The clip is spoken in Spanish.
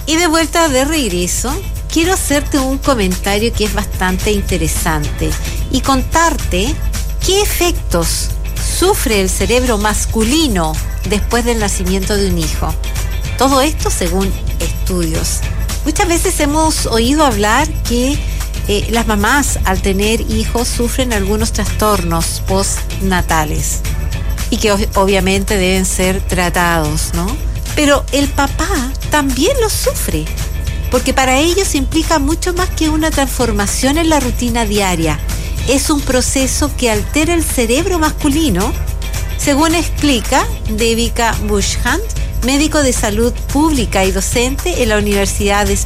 Y de vuelta de regreso, quiero hacerte un comentario que es bastante interesante y contarte qué efectos sufre el cerebro masculino después del nacimiento de un hijo. Todo esto según estudios. Muchas veces hemos oído hablar que las mamás al tener hijos sufren algunos trastornos postnatales y que obviamente deben ser tratados, ¿no? Pero el papá también lo sufre, porque para ellos implica mucho más que una transformación en la rutina diaria. Es un proceso que altera el cerebro masculino, según explica Devika Bushand, médico de salud pública y docente en la Universidad de